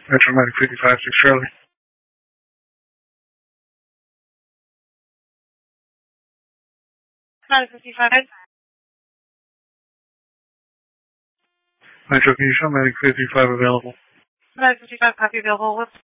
Metro Medic 55, 6 Charlie. Medic 55. Metro, can you show Medic 55 available? Medic 55, copy available. What's